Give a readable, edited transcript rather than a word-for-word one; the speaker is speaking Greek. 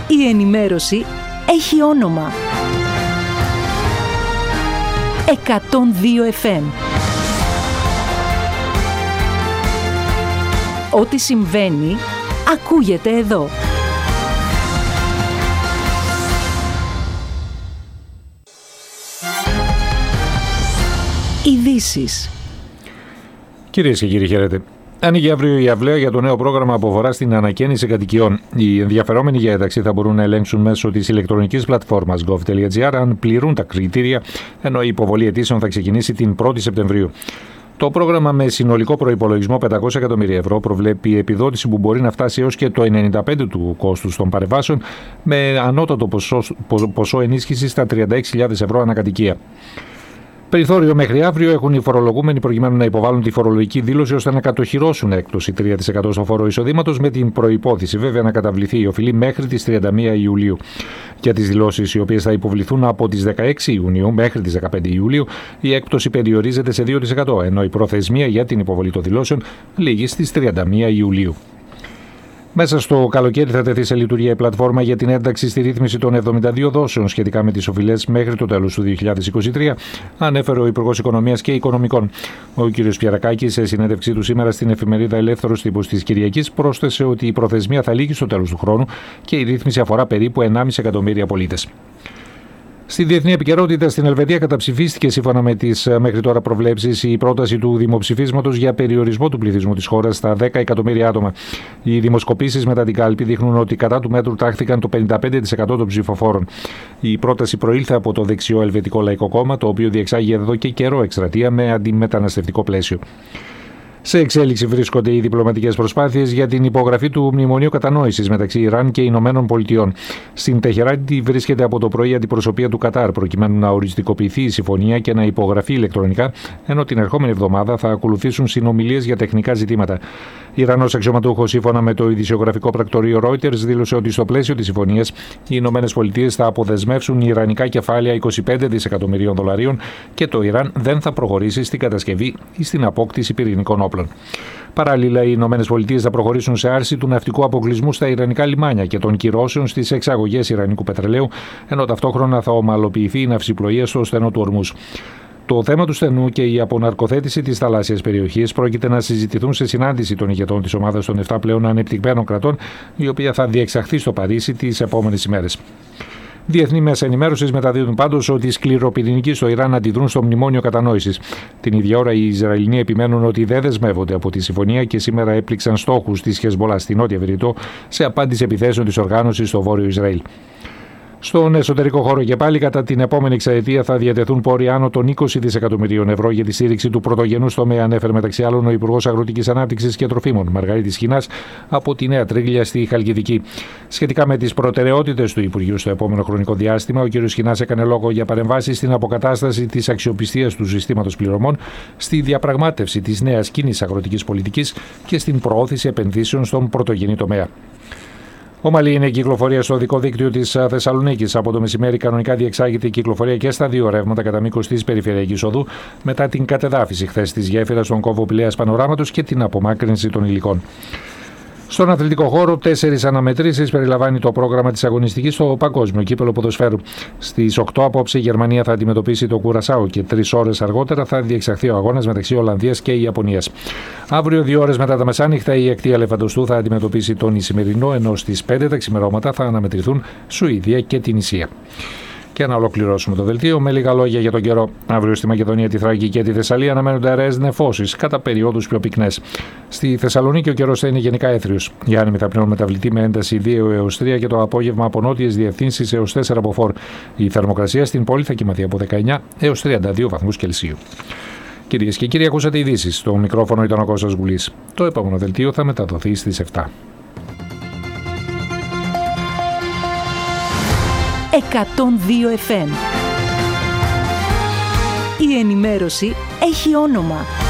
Η ενημέρωση έχει όνομα. 102 FM. Ό,τι συμβαίνει, ακούγεται εδώ. Ειδήσεις. Κυρίες και κύριοι, χαίρετε. Ανοίγει αύριο η αυλαία για το νέο πρόγραμμα που αφορά στην ανακαίνιση κατοικιών. Οι ενδιαφερόμενοι για ένταξη θα μπορούν να ελέγξουν μέσω της ηλεκτρονικής πλατφόρμας gov.gr αν πληρούν τα κριτήρια, ενώ η υποβολή αιτήσεων θα ξεκινήσει την 1η Σεπτεμβρίου. Το πρόγραμμα, με συνολικό προϋπολογισμό 500 εκατομμύρια ευρώ, προβλέπει επιδότηση που μπορεί να φτάσει έως και το 95% του κόστους των παρεμβάσεων, με ανώτατο ποσό ενίσχυσης στα 36.000 ευρώ ανακατοικία. Περιθώριο μέχρι αύριο έχουν οι φορολογούμενοι προκειμένου να υποβάλουν τη φορολογική δήλωση ώστε να κατοχυρώσουν έκπτωση 3% στο φόρο εισοδήματος, με την προϋπόθεση βέβαια να καταβληθεί η οφειλή μέχρι τις 31 Ιουλίου. Για τις δηλώσεις οι οποίες θα υποβληθούν από τις 16 Ιουνίου μέχρι τις 15 Ιουλίου, η έκπτωση περιορίζεται σε 2%, ενώ η προθεσμία για την υποβολή των δηλώσεων λήγει στις 31 Ιουλίου. Μέσα στο καλοκαίρι θα τεθεί σε λειτουργία η πλατφόρμα για την ένταξη στη ρύθμιση των 72 δόσεων σχετικά με τις οφειλές μέχρι το τέλος του 2023, ανέφερε ο Υπουργός Οικονομίας και Οικονομικών. Ο κ. Πιερακάκης, σε συνέντευξή του σήμερα στην εφημερίδα Ελεύθερος Τύπος της Κυριακής, πρόσθεσε ότι η προθεσμία θα λήγει στο τέλος του χρόνου και η ρύθμιση αφορά περίπου 1,5 εκατομμύρια πολίτες. Στη διεθνή επικαιρότητα, στην Ελβετία καταψηφίστηκε, σύμφωνα με τις μέχρι τώρα προβλέψεις, η πρόταση του δημοψηφίσματος για περιορισμό του πληθυσμού της χώρας στα 10 εκατομμύρια άτομα. Οι δημοσκοπήσεις μετά την κάλπη δείχνουν ότι κατά του μέτρου τάχθηκαν το 55% των ψηφοφόρων. Η πρόταση προήλθε από το δεξιό Ελβετικό Λαϊκό Κόμμα, το οποίο διεξάγει εδώ και καιρό εκστρατεία με αντιμεταναστευτικό πλαίσιο. Σε εξέλιξη βρίσκονται οι διπλωματικές προσπάθειες για την υπογραφή του Μνημονίου Κατανόησης μεταξύ Ιράν και Ηνωμένων Πολιτειών. Στην Τεχεράνη βρίσκεται από το πρωί αντιπροσωπεία του Κατάρ, προκειμένου να οριστικοποιηθεί η συμφωνία και να υπογραφεί ηλεκτρονικά, ενώ την ερχόμενη εβδομάδα θα ακολουθήσουν συνομιλίες για τεχνικά ζητήματα. Ιρανός αξιωματούχος, σύμφωνα με το ειδησιογραφικό πρακτορείο Reuters, δήλωσε ότι στο πλαίσιο της συμφωνίας οι Ηνωμένες Πολιτείες θα αποδεσμεύσουν ιρανικά κεφάλαια 25 δισεκατομμυρίων δολαρίων και το Ιράν δεν θα προχωρήσει στην κατασκευή ή στην απόκτηση πυρηνικών όπλων. Παράλληλα, οι Ηνωμένες Πολιτείες θα προχωρήσουν σε άρση του ναυτικού αποκλεισμού στα ιρανικά λιμάνια και των κυρώσεων στις εξαγωγές ιρανικού πετρελαίου, ενώ ταυτόχρονα θα ομαλοποιηθεί η ναυσιπλοεία στο στενό του Ορμούζ. Το θέμα του στενού και η αποναρκοθέτηση της θαλάσσιας περιοχής πρόκειται να συζητηθούν σε συνάντηση των ηγετών της ομάδας των 7 πλέον ανεπτυγμένων κρατών, η οποία θα διεξαχθεί στο Παρίσι τις επόμενες ημέρες. Διεθνή μέσα ενημέρωσης μεταδίδουν πάντως ότι οι σκληροπυρηνικοί στο Ιράν αντιδρούν στο Μνημόνιο Κατανόησης. Την ίδια ώρα, οι Ισραηλινοί επιμένουν ότι δεν δεσμεύονται από τη συμφωνία και σήμερα έπληξαν στόχους της Χεσμολάχ στη Νότια Βηρητό σε απάντηση επιθέσεων της οργάνωσης στο Βόρειο Ισραήλ. Στον εσωτερικό χώρο και πάλι, κατά την επόμενη εξαετία θα διατεθούν πόροι άνω των 20 δισεκατομμυρίων ευρώ για τη στήριξη του πρωτογενούς τομέα, ανέφερε μεταξύ άλλων ο Υπουργός Αγροτικής Ανάπτυξης και Τροφίμων, Μαργαρίτης Χινάς, από τη Νέα Τρίγλια στη Χαλκιδική. Σχετικά με τις προτεραιότητες του Υπουργείου στο επόμενο χρονικό διάστημα, ο κ. Χινάς έκανε λόγο για παρεμβάσεις στην αποκατάσταση της αξιοπιστίας του συστήματος πληρωμών, στη διαπραγμάτευση της νέας κοινής αγροτικής πολιτικής και στην προώθηση επενδύσεων στον πρωτογενή τομέα. Ομαλή είναι η κυκλοφορία στο οδικό δίκτυο της Θεσσαλονίκης. Από το μεσημέρι κανονικά διεξάγεται η κυκλοφορία και στα δύο ρεύματα κατά μήκος της περιφερειακής οδού, μετά την κατεδάφιση χθες της γέφυρας στον κόβο Πηλαίας Πανοράματος και την απομάκρυνση των υλικών. Στον αθλητικό χώρο, 4 αναμετρήσεις περιλαμβάνει το πρόγραμμα της αγωνιστικής στο Παγκόσμιο Κύπελλο Ποδοσφαίρου. Στις 8 απόψε η Γερμανία θα αντιμετωπίσει το Κουρασάο και 3 ώρες αργότερα θα διεξαχθεί ο αγώνας μεταξύ Ολλανδίας και Ιαπωνίας. Αύριο, 2 ώρες μετά τα μεσάνυχτα, η Ακτή Αλεφαντοστού θα αντιμετωπίσει τον Ισημερινό, ενώ στις 5 τα ξημερώματα θα αναμετρηθούν Σουηδία και Τινησία. Και να ολοκληρώσουμε το δελτίο με λίγα λόγια για τον καιρό. Αύριο στη Μακεδονία, τη Θράκη και τη Θεσσαλία αναμένονται αραιές νεφώσεις, κατά περιόδους πιο πυκνές. Στη Θεσσαλονίκη ο καιρός θα είναι γενικά έθριος. Οι άνεμοι θα πνέουν μεταβλητή με ένταση 2 έως 3 και το απόγευμα από νότιες διευθύνσεις έως 4 από φορ. Η θερμοκρασία στην πόλη θα κοιμαθεί από 19 έως 32 βαθμούς Κελσίου. Κυρίες και κύριοι, ακούσατε ειδήσεις. Στο μικρόφωνο ήταν ο Κώστας Γουλής. Το επόμενο δελτίο θα μεταδοθεί στις 7. 102 FM. Η ενημέρωση έχει όνομα.